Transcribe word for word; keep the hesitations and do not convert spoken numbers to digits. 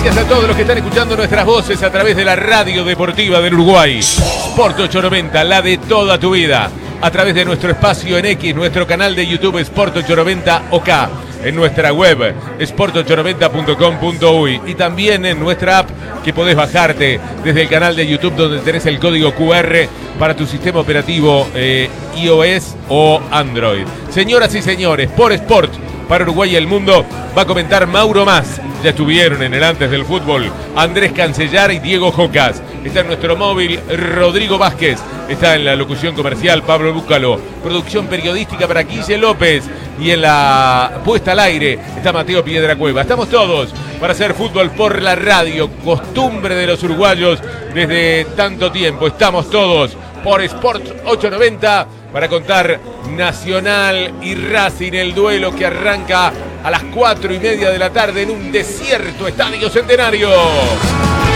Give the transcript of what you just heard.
Gracias a todos los que están escuchando nuestras voces a través de la radio deportiva del Uruguay. Sport ochocientos noventa, la de toda tu vida. A través de nuestro espacio en X, nuestro canal de YouTube Sport ochocientos noventa OK. En nuestra web sport ochocientos noventa punto com punto uy y también en nuestra app que podés bajarte desde el canal de YouTube donde tenés el código cu erre para tu sistema operativo eh, iOS o Android. Señoras y señores, por Sport para Uruguay y el mundo va a comentar Mauro Mas. Ya estuvieron en el Antes del Fútbol Andrés Cancellar y Diego Jocas. Está en nuestro móvil Rodrigo Vázquez. Está en la locución comercial Pablo Búcalo. Producción periodística para Guille López. Y en la puesta al aire está Mateo Piedracueva. Estamos todos para hacer fútbol por la radio. Costumbre de los uruguayos desde tanto tiempo. Estamos todos por Sport ochocientos noventa para contar Nacional y Racing, el duelo que arranca a las cuatro y media de la tarde en un desierto Estadio Centenario.